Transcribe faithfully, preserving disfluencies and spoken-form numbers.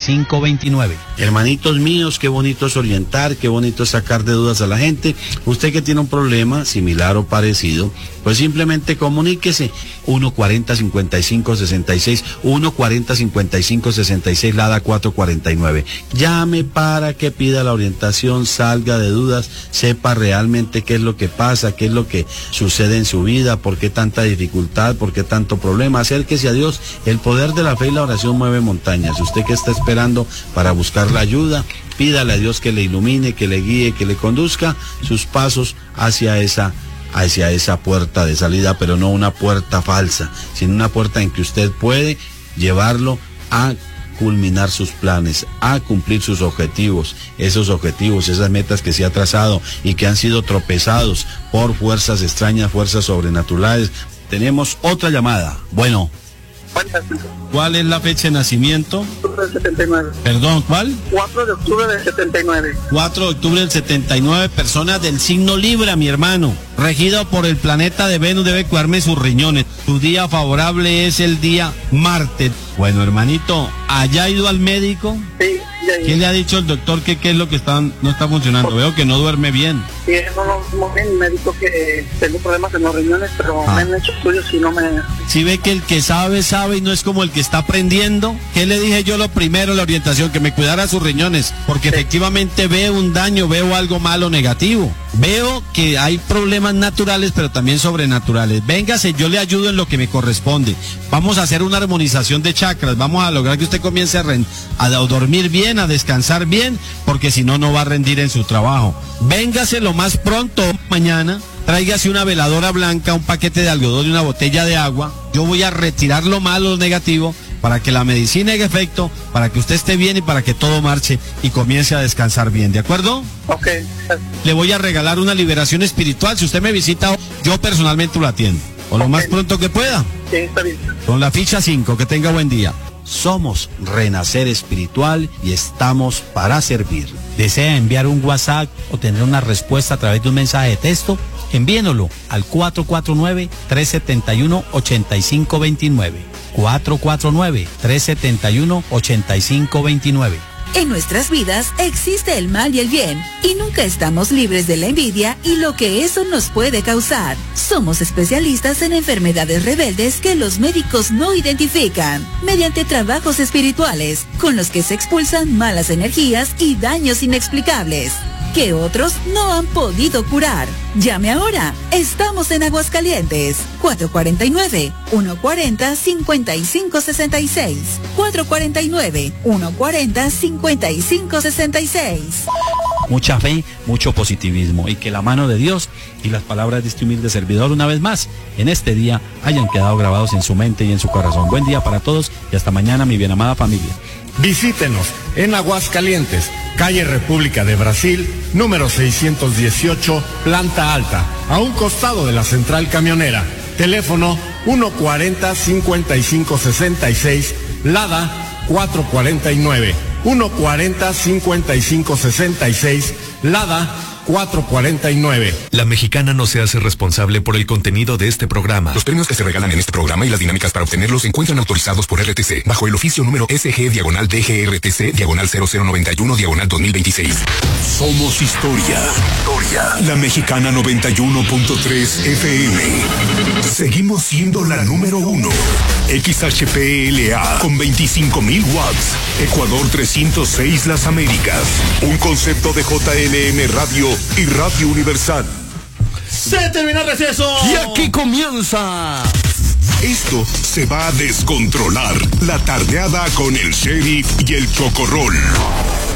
cinco veintinueve. Hermanitos míos, qué bonito es orientar, qué bonito es sacar de dudas a la gente. Usted que tiene un problema similar o parecido, pues simplemente comuníquese. uno cuarenta, cincuenta y cinco, sesenta y seis, uno cuarenta, cincuenta y cinco, sesenta y seis, Lada cuatro cuarenta y nueve. Llame para que pida la orientación, salga de dudas, sepa realmente qué es lo que pasa, qué es lo que sucede en su vida, por qué tanta dificultad, por qué tanto problema. Acérquese a Dios. El poder de la fe y la oración mueve montañas. Usted que está esperando para buscar la ayuda, pídale a Dios que le ilumine, que le guíe, que le conduzca sus pasos hacia esa hacia esa puerta de salida, pero no una puerta falsa, sino una puerta en que usted puede llevarlo a culminar sus planes, a cumplir sus objetivos, esos objetivos, esas metas que se ha trazado y que han sido tropezados por fuerzas extrañas, fuerzas sobrenaturales. Tenemos otra llamada. Bueno. ¿Cuál es la fecha de nacimiento? Octubre del setenta y nueve. Perdón, ¿cuál? cuatro de octubre del setenta y nueve. cuatro de octubre del setenta y nueve, personas del signo Libra, mi hermano. Regido por el planeta de Venus, debe cuidarme sus riñones. Su día favorable es el día martes. Bueno, hermanito, ¿allá ha ido al médico? Sí, ya, ya. ¿Qué le ha dicho el doctor que qué es lo que está, no está funcionando? Veo que no duerme bien. Sí, no, no, no, el médico que tengo problemas en los riñones, pero Ah. me han hecho estudios y no me... Si ve que el que sabe, sabe y no es como el que está aprendiendo. ¿Qué le dije yo lo primero, la orientación? Que me cuidara sus riñones, porque efectivamente veo un daño, veo algo malo, negativo. Veo que hay problemas naturales, pero también sobrenaturales. Véngase, yo le ayudo en lo que me corresponde. Vamos a hacer una armonización de chakras, vamos a lograr que usted comience a, ren- a dormir bien, a descansar bien, porque si no, no va a rendir en su trabajo. Véngase lo más pronto mañana. Tráigase una veladora blanca, un paquete de algodón y una botella de agua. Yo voy a retirar lo malo, lo negativo, para que la medicina haga efecto, para que usted esté bien y para que todo marche y comience a descansar bien, ¿de acuerdo? Ok. Le voy a regalar una liberación espiritual. Si usted me visita, yo personalmente lo atiendo. O lo más pronto que pueda. Sí, está bien. Con la ficha cinco, que tenga buen día. Somos Renacer Espiritual y estamos para servir. ¿Desea enviar un WhatsApp o tener una respuesta a través de un mensaje de texto? Envíenlo al cuatro cuatro nueve, tres siete uno, ocho cinco dos nueve. cuatro cuatro nueve, tres siete uno, ocho cinco dos nueve. En nuestras vidas existe el mal y el bien, y nunca estamos libres de la envidia y lo que eso nos puede causar. Somos especialistas en enfermedades rebeldes que los médicos no identifican, mediante trabajos espirituales, con los que se expulsan malas energías y daños inexplicables, que otros no han podido curar. Llame ahora. Estamos en Aguascalientes. cuatro cuatro nueve, uno cuatro cero, cinco cinco seis seis. cuatro cuatro nueve, uno cuatro cero, cinco cinco seis seis. Mucha fe, mucho positivismo y que la mano de Dios y las palabras de este humilde servidor una vez más en este día hayan quedado grabados en su mente y en su corazón. Buen día para todos y hasta mañana, mi bien amada familia. Visítenos en Aguascalientes, calle República de Brasil, número seiscientos dieciocho, planta alta, a un costado de la central camionera. Teléfono uno cuarenta, cincuenta y cinco sesenta y seis, Lada cuatro cuarenta y nueve. uno cuarenta, cincuenta y cinco sesenta y seis, Lada cuatro cuarenta y nueve. La Mexicana no se hace responsable por el contenido de este programa. Los premios que se regalan en este programa y las dinámicas para obtenerlos se encuentran autorizados por R T C bajo el oficio número S G diagonal D G R T C diagonal cero cero noventa y uno diagonal dos mil veintiséis. Somos historia. Historia. La Mexicana noventa y uno punto tres F M. Seguimos siendo la número uno. X H P L A con veinticinco mil watts. Ecuador trescientos seis Las Américas. Un concepto de J L M Radio y Radio Universal. Se terminó el receso. Y aquí comienza. Esto se va a descontrolar. La tardeada con el sheriff y el chocorrol.